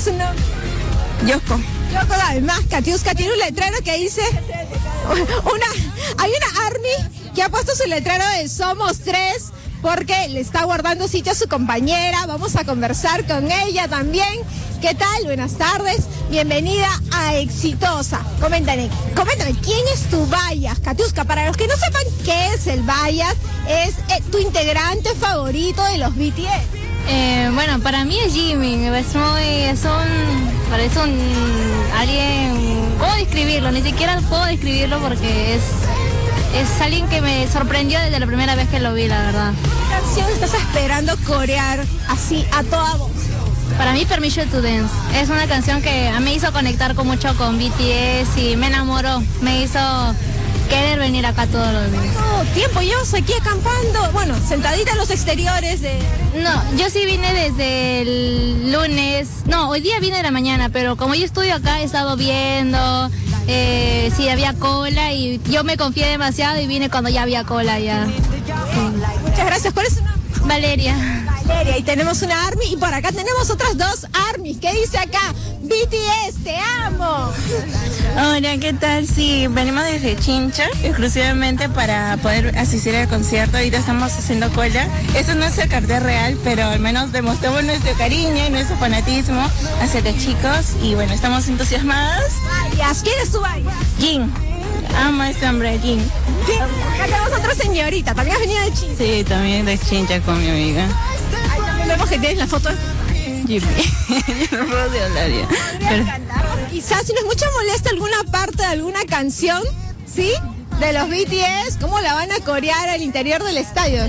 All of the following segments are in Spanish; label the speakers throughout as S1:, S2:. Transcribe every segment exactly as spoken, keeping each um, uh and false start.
S1: su nombre?
S2: Yosco.
S1: Yoko, además, Katiuska tiene un letrero que dice, una, hay una ARMY que ha puesto su letrero de Somos Tres, porque le está guardando sitio a su compañera. Vamos a conversar con ella también. ¿Qué tal? Buenas tardes. Bienvenida a Exitosa. Coméntame, coméntame, ¿quién es tu Bayas, Katiuska? Para los que no sepan qué es el Bayas, es eh, tu integrante favorito de los B T S.
S3: Eh, bueno, para mí es Jimin. Es muy, es un, parece un alguien. ¿Cómo describirlo? Ni siquiera puedo describirlo porque es. Es alguien que me sorprendió desde la primera vez que lo vi, la verdad.
S1: ¿Qué canción estás esperando corear así a toda voz?
S3: Para mí, Permission to Dance. Es una canción que me hizo conectar con mucho con B T S y me enamoró. Me hizo querer venir acá todos los días.
S1: Oh, tiempo llevas aquí acampando. Bueno, sentadita en los exteriores de...
S3: No, yo sí vine desde el lunes. No, hoy día vine de la mañana, pero como yo estudio acá, he estado viendo... Eh, sí, había cola y yo me confié demasiado y vine cuando ya había cola ya. Sí.
S1: Muchas gracias. ¿Cuál es su nombre?
S3: Valeria.
S1: Valeria, y tenemos una ARMY y por acá tenemos otras dos ARMYs. ¿Qué dice acá? B T S, te amo.
S2: Hola, ¿qué tal? Sí, venimos desde Chincha exclusivamente para poder asistir al concierto. Ahorita estamos haciendo cola. Eso no es el cartel real, pero al menos demostramos nuestro cariño y nuestro fanatismo hacia los chicos. Y bueno, estamos entusiasmadas.
S1: Bayas, ¿quién es tu Bayas?
S2: Jin. Amo a este hombre, Jin.
S1: Acá tenemos otra señorita, también has venido de Chincha.
S2: Sí, también de Chincha con mi amiga.
S1: Ahí también vemos que tienes la foto.
S2: Jimmy. Yo no puedo de hablar ya. Pero...
S1: Quizás si nos mucha molesta alguna parte de alguna canción, ¿sí? De los B T S, ¿cómo la van a corear al interior del estadio?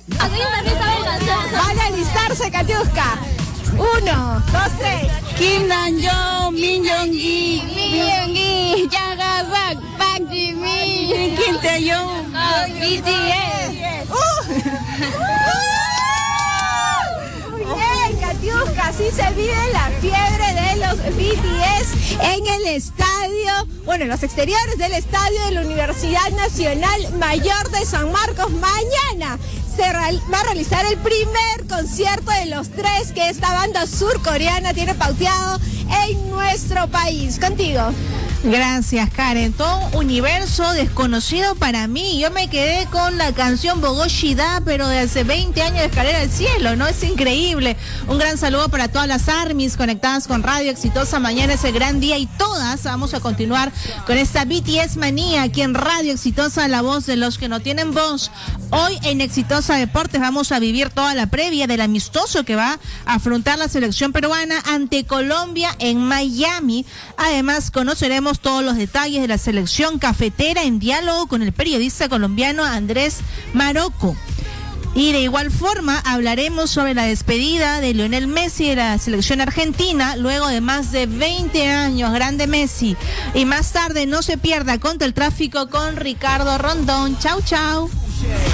S1: Vale a alistarse, Katiuska. Uno, dos, tres.
S2: Kim Namjoon, Min Yoongi,
S3: Min Yoongi, Jaga Bak, Bak Jimin,
S2: Kim Taehyung,
S3: B T S.
S1: Muy bien, Katiuska, así se vive la fiebre de los B T S en el estadio, bueno, en los exteriores del estadio de la Universidad Nacional Mayor de San Marcos. Mañana se va a realizar el primer concierto de los tres que esta banda surcoreana tiene pauteado en nuestro país. Contigo.
S4: Gracias, Karen. Todo un universo desconocido para mí. Yo me quedé con la canción Bogoshida, pero de hace veinte años de Escalera al Cielo, ¿no? Es increíble. Un gran saludo para todas las ARMYs conectadas con Radio Exitosa. Mañana es el gran día y todas vamos a continuar con esta B T S manía aquí en Radio Exitosa, la voz de los que no tienen voz. Hoy en Exitosa Deportes vamos a vivir toda la previa del amistoso que va a afrontar la selección peruana ante Colombia en Miami. Además, conoceremos todos los detalles de la selección cafetera en diálogo con el periodista colombiano Andrés Marocco. Y de igual forma hablaremos sobre la despedida de Lionel Messi de la selección argentina luego de más de veinte años. Grande Messi. Y más tarde no se pierda Contra el Tráfico con Ricardo Rondón. Chau, chau.